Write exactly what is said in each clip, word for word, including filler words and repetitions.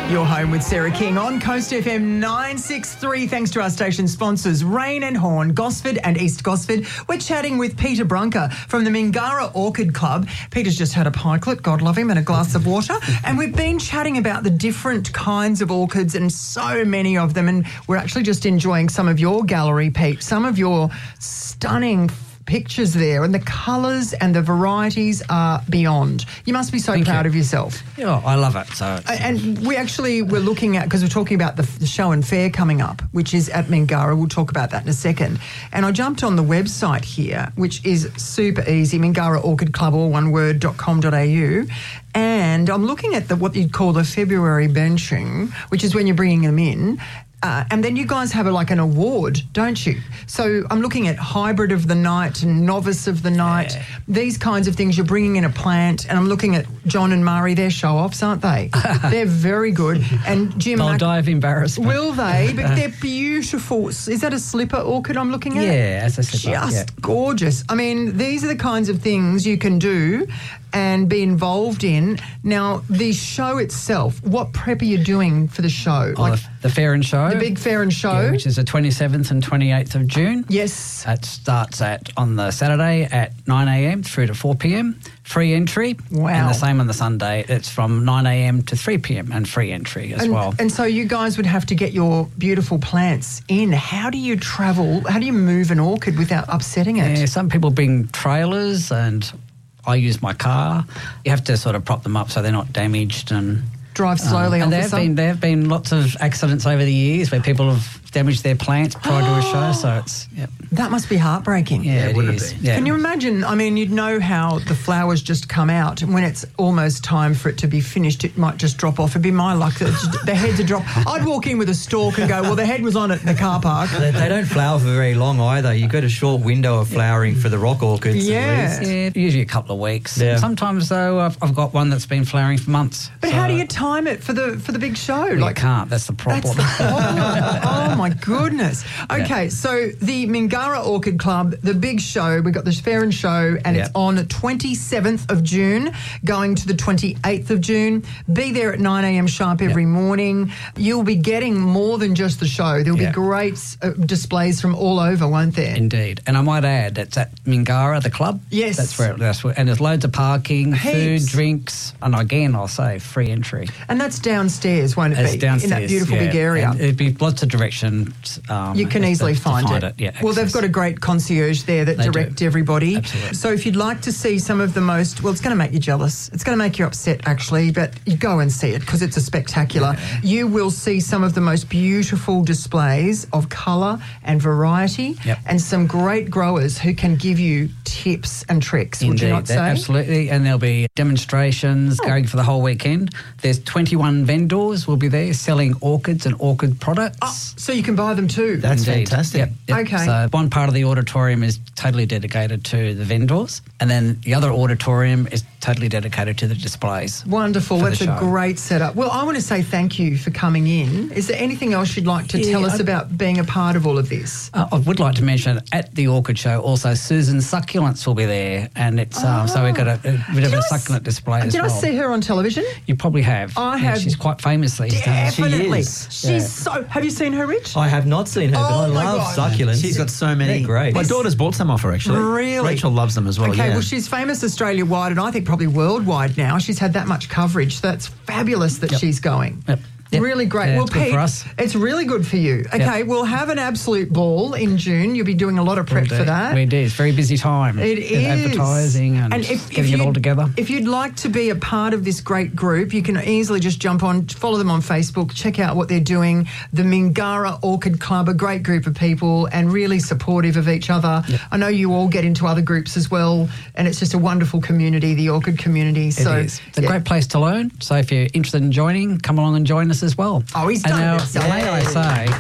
You're home with Sarah King on Coast F M nine sixty-three. Thanks to our station sponsors, Rain and Horn, Gosford and East Gosford. We're chatting with Peter Brunker from the Mingara Orchid Club. Peter's just had a pikelet, God love him, and a glass of water. And we've been chatting about the different kinds of orchids and so many of them. And we're actually just enjoying some of your gallery, Pete, some of your stunning pictures there, and the colours and the varieties are beyond. You must be so Thank proud you. of yourself. Yeah, I love it. So, it's, And we actually were looking at, because we're talking about the, the show and fair coming up, which is at Mingara. We'll talk about that in a second. And I jumped on the website here, which is super easy, Mingara Orchid Club, all one word, .com.au. And I'm looking at the what you'd call the February benching, which is when you're bringing them in. Uh, and then you guys have a, like an award, don't you? So I'm looking at hybrid of the night and novice of the night, Yeah. these kinds of things. You're bringing in a plant, and I'm looking at John and Murray, they're show-offs, aren't they? They're very good. And Jim... I'll Mac- die of embarrassment. Will they? But they're beautiful. Is that a slipper orchid I'm looking at? Yeah, as I said, Just yeah. gorgeous. I mean, these are the kinds of things you can do and be involved in. Now, the show itself, what prep are you doing for the show? Oh, the, the fair and show. The big fair and show. Yeah, which is the twenty-seventh and twenty-eighth of June. Yes. It starts at on the Saturday at nine a.m. through to four p.m. Free entry. Wow. And the same on the Sunday. It's from nine a.m. to three p.m. and free entry as and, well. And so you guys would have to get your beautiful plants in. How do you travel? How do you move an orchid without upsetting it? Yeah, some people bring trailers and I use my car. You have to sort of prop them up so they're not damaged and... Drive slowly um, and on there have been there have been lots of accidents over the years where people have damaged their plants prior to a show. So it's yeah, That must be heartbreaking. yeah, it wouldn't is. it be? Yeah. Can you imagine? I mean, you'd know how the flowers just come out, and when it's almost time for it to be finished, it might just drop off. It'd be my luck that it's- the heads would drop. I'd walk in with a stalk and go, well, the head was on it in the car park. They, they don't flower for very long either. You've got a short window of flowering for the rock orchids. Yeah. At least. Yeah, usually a couple of weeks. Yeah. Sometimes though, I've, I've got one that's been flowering for months. But So how do you time it for the for the big show? You can't. That's the problem. That's the problem. Oh, my goodness. Okay, Yeah. so the Mingara Orchid Club, the big show, we've got the fair and show, and Yeah. it's on the twenty-seventh of June, going to the twenty-eighth of June. Be there at nine a.m. sharp every morning. You'll be getting more than just the show. There'll Yeah. be great uh, displays from all over, won't there? Indeed. And I might add, it's at Mingara, the club. Yes. That's where, that's where, and there's loads of parking, Heaps. food, drinks, and again, I'll say free entry. And that's downstairs, won't it It's be? downstairs. In that beautiful yeah. big area. And it'd be lots of directions. Um, You can as to- easily to find, find it. it. Yeah, well, they've access. got a great concierge there that They direct do. everybody. Absolutely. So if you'd like to see some of the most, well, it's going to make you jealous. It's going to make you upset, actually, but you go and see it because it's a spectacular. Yeah. You will see some of the most beautiful displays of colour and variety, Yep. and some great growers who can give you tips and tricks, would you Indeed, not that- say? absolutely. And there'll be demonstrations going for the whole weekend. There's twenty-one vendors will be there selling orchids and orchid products. Oh, so you can buy them too. That's Indeed. fantastic. Yep, yep. Okay. So one part of the auditorium is totally dedicated to the vendors, and then the other auditorium is totally dedicated to the displays. Wonderful. for the That's a show. great setup. Well, I want to say thank you for coming in. Is there anything else you'd like to Yeah, tell us I- about being a part of all of this? Uh, I would like to mention at the Orchid Show also Susan Succulents will be there, and it's um, so we've got a, a bit Did of I a s- succulent display as Did well. I see her on television? You probably have. I Yeah, have she's quite famous these days. Definitely. is. She's Yeah. so... Have you seen her, Rich? I have not seen her, but Oh I my love God. succulents. She's got so many. They're great. My It's- daughter's bought some off her, actually. Really? Rachel loves them as well, Okay, yeah. well, she's famous Australia-wide and I think probably worldwide now. She's had that much coverage. That's fabulous that Yep. she's going. Yep. Yep. Really great. Yeah, well, it's good Pete, for us. it's really good for you. Okay, we'll have an absolute ball in June. You'll be doing a lot of prep for that. We do. It's a very busy time. It With is. advertising and, if, getting if it all you'd- together. If you'd like to be a part of this great group, you can easily just jump on, follow them on Facebook, check out what they're doing. The Mingara Orchid Club, a great group of people and really supportive of each other. Yep. I know you all get into other groups as well, and it's just a wonderful community, the orchid community. It so is. It's a yeah. great place to learn. So if you're interested in joining, come along and join us as well. Oh, he's and done our, it himself. May I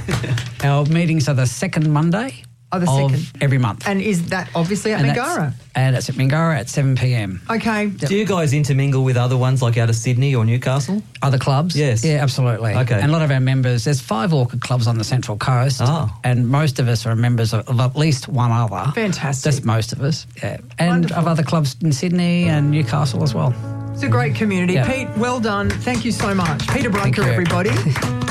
say, our meetings are the second Monday Oh, the of second. every month. And is that obviously at And Mingara? that's- And it's at Mingara at seven p.m. Okay. Do you guys intermingle with other ones like out of Sydney or Newcastle? Other clubs? Yes. Yeah, absolutely. Okay. And a lot of our members, there's five orchid clubs on the Central Coast, Oh. and most of us are members of, of at least one other. Fantastic. That's most of us, yeah. And Wonderful. of other clubs in Sydney and Newcastle as well. It's a great community. Yeah. Pete, well done. Thank you so much. Peter Thank Brunker, you. everybody.